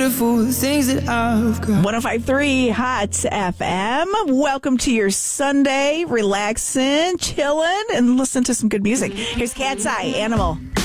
beautiful things that I've got. 105.3 Hot FM. Welcome to your Sunday. Relaxing, chilling, and listen to some good music. Here's Cat's Eye, Animal.